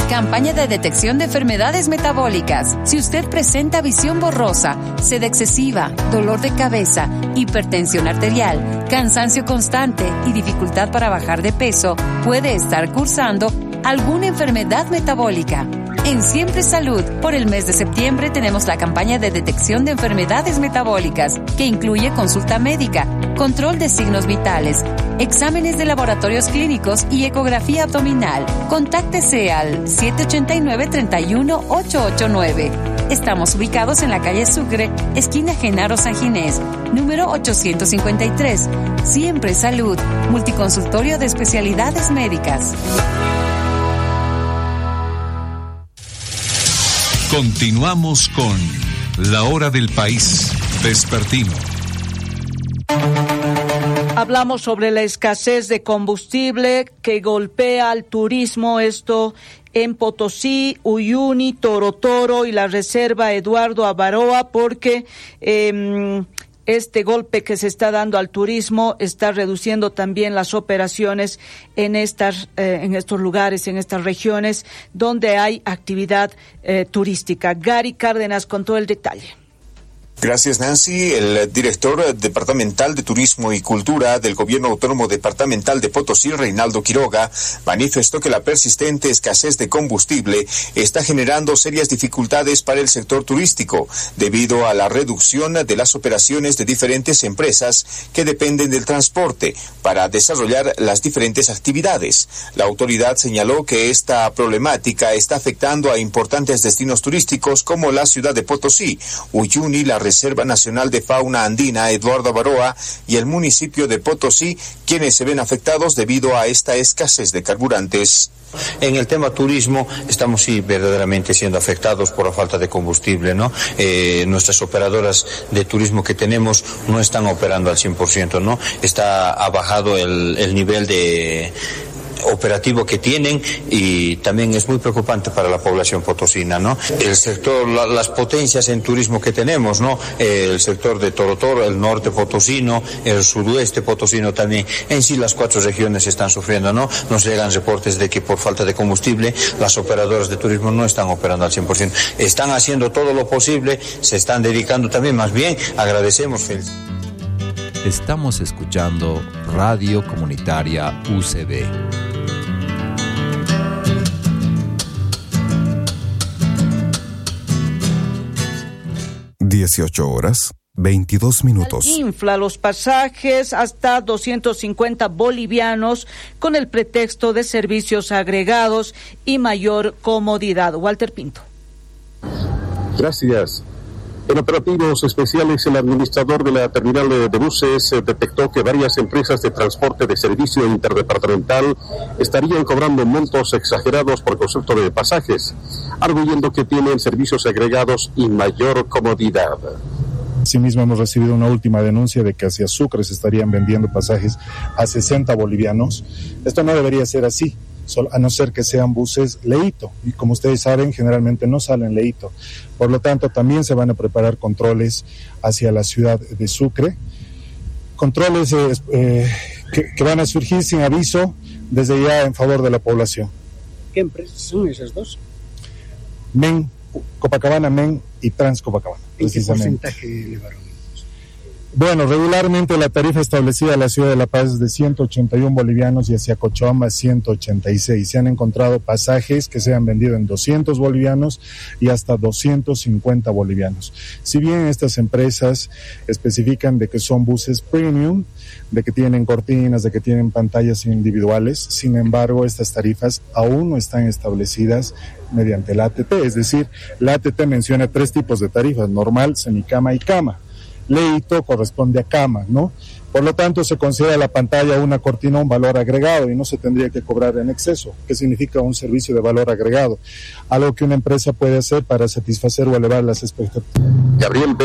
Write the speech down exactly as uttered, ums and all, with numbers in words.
Campaña de detección de enfermedades metabólicas. Si usted presenta visión borrosa, sed excesiva, dolor de cabeza, hipertensión arterial, cansancio constante y dificultad para bajar de peso, puede estar cursando alguna enfermedad metabólica. En Siempre Salud, por el mes de septiembre tenemos la campaña de detección de enfermedades metabólicas, que incluye consulta médica, control de signos vitales, exámenes de laboratorios clínicos y ecografía abdominal. Contáctese al siete ocho nueve, tres uno, ocho ocho nueve. Estamos ubicados en la calle Sucre, esquina Genaro San Ginés, número ochocientos cincuenta y tres. Siempre Salud, multiconsultorio de especialidades médicas. Continuamos con La Hora del País Vespertino. Hablamos sobre la escasez de combustible que golpea al turismo, esto en Potosí, Uyuni, Toro Toro y la reserva Eduardo Avaroa, porque eh, este golpe que se está dando al turismo está reduciendo también las operaciones en estas, eh, en estos lugares, en estas regiones donde hay actividad eh, turística. Gary Cárdenas con todo el detalle. Gracias, Nancy. El director departamental de Turismo y Cultura del Gobierno Autónomo Departamental de Potosí, Reinaldo Quiroga, manifestó que la persistente escasez de combustible está generando serias dificultades para el sector turístico, debido a la reducción de las operaciones de diferentes empresas que dependen del transporte para desarrollar las diferentes actividades. La autoridad señaló que esta problemática está afectando a importantes destinos turísticos como la ciudad de Potosí, Uyuni, la Reserva Nacional de Fauna Andina Eduardo Avaroa y el municipio de Potosí, quienes se ven afectados debido a esta escasez de carburantes. En el tema turismo estamos sí verdaderamente siendo afectados por la falta de combustible, ¿no? Eh, nuestras operadoras de turismo que tenemos no están operando al cien por ciento, ¿no? Está ha bajado el, el nivel de operativo que tienen y también es muy preocupante para la población potosina, ¿no? El sector, la, las potencias en turismo que tenemos, ¿no? Eh, el sector de Toro Toro, el norte potosino, el sudoeste potosino también, en sí las cuatro regiones están sufriendo, ¿no? Nos llegan reportes de que por falta de combustible las operadoras de turismo no están operando al cien por ciento. Están haciendo todo lo posible, se están dedicando también, más bien agradecemos. Feliz. Estamos escuchando Radio Comunitaria U C B. dieciocho horas, veintidós minutos. Infla los pasajes hasta doscientos cincuenta bolivianos con el pretexto de servicios agregados y mayor comodidad. Walter Pinto. Gracias. En operativos especiales, el administrador de la terminal de, de buses detectó que varias empresas de transporte de servicio interdepartamental estarían cobrando montos exagerados por concepto de pasajes, arguyendo que tienen servicios agregados y mayor comodidad. Asimismo, hemos recibido una última denuncia de que hacia Sucre se estarían vendiendo pasajes a sesenta bolivianos. Esto no debería ser así, a no ser que sean buses Leito, y como ustedes saben, generalmente no salen Leito. Por lo tanto, también se van a preparar controles hacia la ciudad de Sucre, controles eh, eh, que, que van a surgir sin aviso desde ya en favor de la población. ¿Qué empresas son esas dos? Men, Copacabana Men y Trans Copacabana. ¿En qué porcentaje elevaron? Bueno, regularmente la tarifa establecida a la ciudad de La Paz es de ciento ochenta y uno bolivianos y hacia Cochabamba ciento ochenta y seis. Se han encontrado pasajes que se han vendido en doscientos bolivianos y hasta doscientos cincuenta bolivianos. Si bien estas empresas especifican de que son buses premium, de que tienen cortinas, de que tienen pantallas individuales, sin embargo, estas tarifas aún no están establecidas mediante la A T T. Es decir, la A T T menciona tres tipos de tarifas: normal, semicama y cama. Leito corresponde a cama, ¿no? Por lo tanto, se considera la pantalla una cortina un valor agregado y no se tendría que cobrar en exceso, que significa un servicio de valor agregado, algo que una empresa puede hacer para satisfacer o elevar las expectativas. Gabriel